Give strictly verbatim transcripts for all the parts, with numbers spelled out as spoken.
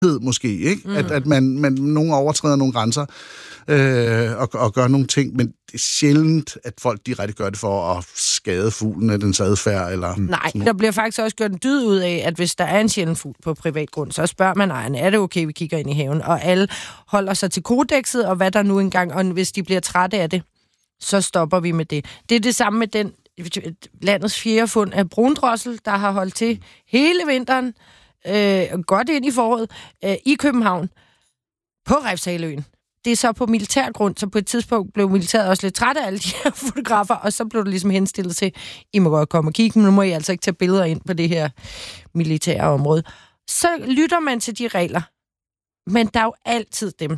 måske, ikke? Mm. At, at man, man nogen overtræder nogle grænser øh, og, og gør nogle ting, men det er sjældent, at folk direkte gør det for at skade fuglen af dens adfærd. Eller Nej, der bliver faktisk også gjort en dyd ud af, at hvis der er en sjælden fugl på privat grund, så spørger man ejeren, er det okay, vi kigger ind i haven? Og alle holder sig til kodekset, og hvad der nu engang, og hvis de bliver trætte af det, så stopper vi med det. Det er det samme med den landets fjerde fund af brundrossel, der har holdt til hele vinteren, øh, godt ind i foråret, øh, i København, på Refshaleøen. Det er så på militærgrund, så på et tidspunkt blev militæret også lidt træt af alle de her fotografer, og så blev det ligesom henstillet til, I må godt komme og kigge, men nu må I altså ikke tage billeder ind på det her militære område. Så lytter man til de regler, men der er jo altid dem.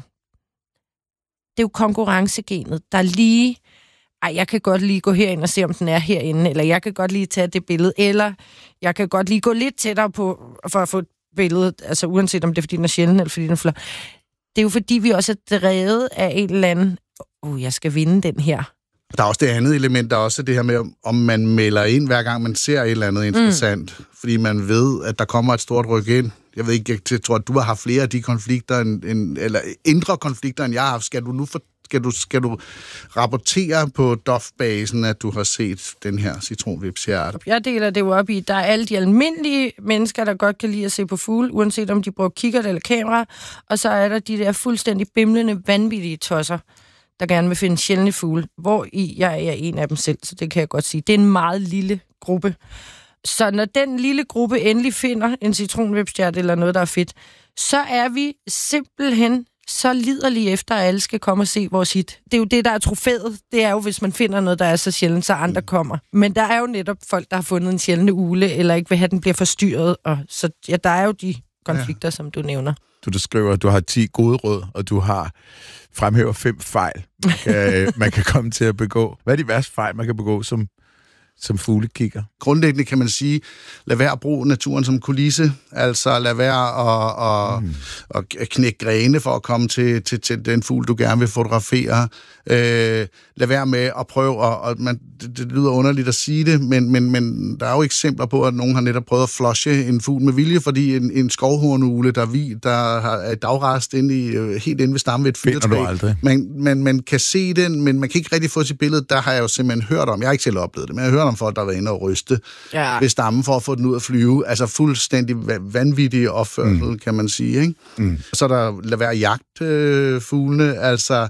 Det er jo konkurrencegenet, der lige, ej, jeg kan godt lige gå herind og se, om den er herinde, eller jeg kan godt lige tage det billede, eller jeg kan godt lige gå lidt tættere på, for at få et billede, altså uanset om det er, fordi den er sjælden, eller fordi den er flot. Det er jo fordi, vi også er drevet af en eller anden, åh, oh, jeg skal vinde den her. Der er også det andet element, der er også det her med, om man melder ind, hver gang man ser et eller andet interessant, mm. fordi man ved, at der kommer et stort ryk ind. Jeg ved ikke, jeg tror, at du har haft flere af de konflikter, end, end, eller indre konflikter, end jeg har haft. Skal du nu for, skal du, skal du rapportere på D O F-basen, at du har set den her citronvipshjerte? Jeg deler det jo op i, der er alle de almindelige mennesker, der godt kan lide at se på fugle, uanset om de bruger kikkert eller kamera, og så er der de der fuldstændig bimlende, vanvittige tosser, der gerne vil finde sjældne fugle, hvor i jeg er en af dem selv, så det kan jeg godt sige. Det er en meget lille gruppe. Så når den lille gruppe endelig finder en citronvipshjerte eller noget, der er fedt, så er vi simpelthen så liderlige efter, at alle skal komme og se vores hit. Det er jo det, der er trofæet. Det er jo, hvis man finder noget, der er så sjældent, så andre kommer. Men der er jo netop folk, der har fundet en sjældne ule, eller ikke vil have, den bliver forstyrret. Og så ja, der er jo de konflikter, ja. Som du nævner. Du der skriver, at du har ti gode råd, og du har fremhæver fem fejl, man kan, man kan komme til at begå. Hvad er de værste fejl, man kan begå som som fuglekigger? Grundlæggende kan man sige, lad være at bruge naturen som kulisse, altså lad være at, at, mm. at knække grene for at komme til, til, til den fugl, du gerne vil fotografere. Øh, lad være med at prøve, og, og man, det, det lyder underligt at sige det, men, men, men der er jo eksempler på, at nogen har netop prøvet at flushe en fugl med vilje, fordi en, en skovhornugle, der, vi, der har et dagrest inde i, helt inde ved stammen ved et fyrtræ. Man, man, man kan se den, men man kan ikke rigtig få sit billede. Der har jeg jo simpelthen hørt om, jeg har ikke selv oplevet det, men jeg har hørt om folk, der har været inde og ryste ja. ved stammen for at få den ud at flyve. Altså fuldstændig vanvittig opførsel, mm. kan man sige. Ikke? Mm. Så der lad være jagt øh, fuglene, altså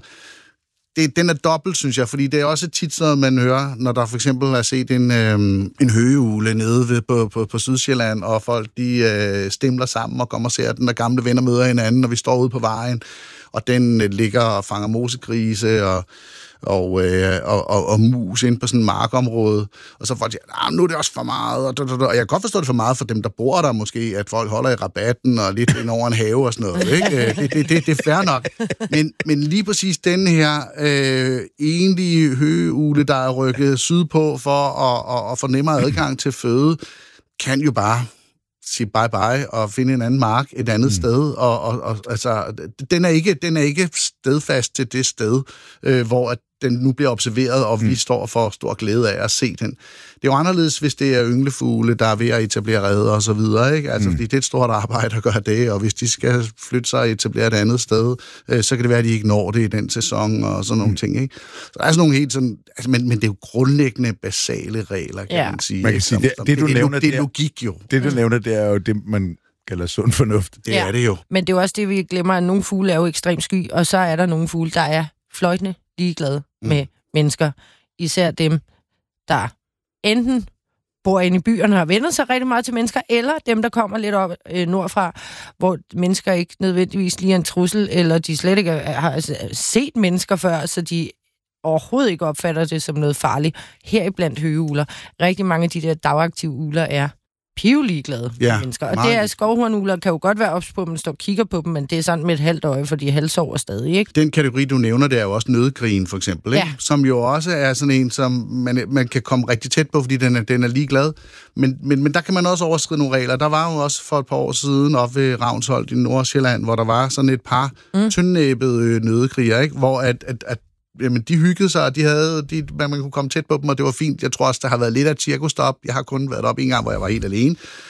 Det, den er dobbelt, synes jeg, fordi det er også tit sådan, man hører, når der for eksempel er set en, øh, en høgeugle nede ved, på, på, på Sydsjælland, og folk de øh, stemler sammen og kommer og ser den, der gamle venner møder hinanden, når vi står ude på vejen, og den øh, ligger og fanger mosegrise og, og, øh, og, og, og mus ind på sådan et markområde, og så folk siger, nu er det også for meget, og, og jeg kan godt forstå det for meget for dem, der bor der måske, at folk holder i rabatten og lidt ind over en have og sådan noget, ikke? Det, det, det, det er fair nok. Men, men lige præcis den her øh, egentlige høgeugle, der er rykket sydpå for at, at, at få nemmere adgang til føde, kan jo bare sige bye bye og finde en anden mark et andet mm. sted, og, og, og altså, den er ikke, den er ikke stedfast til det sted, øh, hvor at den nu bliver observeret, og mm. vi står for stor glæde af at se den. Det er jo anderledes, hvis det er ynglefugle, der er ved at etablere reder og så videre, ikke? Altså, mm. fordi det er et stort arbejde at gøre det, og hvis de skal flytte sig og etablere et andet sted, øh, så kan det være, at de ikke når det i den sæson og sådan nogle mm. ting, ikke? Så der er sådan nogle helt sådan, altså, men, men det er jo grundlæggende basale regler, kan ja. man sige. Man kan sige, det, det, det, du det, nævner, det er logik jo. Det, du nævner, det er jo det, man kalder sund fornuft. Det ja. er det jo. Men det er jo også det, vi glemmer, at nogle fugle er jo ekstremt sky, og så er der nogle fugle, der er fløjtende ligeglade mm. med mennesker. Især dem, der enten bor inde i byerne og har vendt sig rigtig meget til mennesker, eller dem, der kommer lidt op øh, nordfra, hvor mennesker ikke nødvendigvis lige er en trussel, eller de slet ikke har altså, set mennesker før, så de overhovedet ikke opfatter det som noget farligt. Heriblandt høgeugler. Rigtig mange af de der dagaktive ugler er piveligeglade ja, mennesker. Og det er skovhornugler, kan jo godt være ops på, at man står og kigger på dem, men det er sådan med et halvt øje, for de halvsover stadig, ikke? Den kategori, du nævner, det er jo også nødegrigen, for eksempel, ikke? Ja. Som jo også er sådan en, som man, man kan komme rigtig tæt på, fordi den er, den er ligeglad. Men, men, men der kan man også overskride nogle regler. Der var jo også for et par år siden op ved Ravnsholt i Nordsjælland, hvor der var sådan et par mm. tyndnæbbede nødegriger, ikke? Hvor at, at, at jamen, de hyggede sig, og de havde, de, man kunne komme tæt på dem, og det var fint. Jeg tror også, der har været lidt af et cirkusstop. Jeg har kun været op en gang, hvor jeg var helt alene.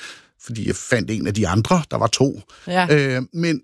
fordi jeg fandt en af de andre. Der var to. Ja. Øh, men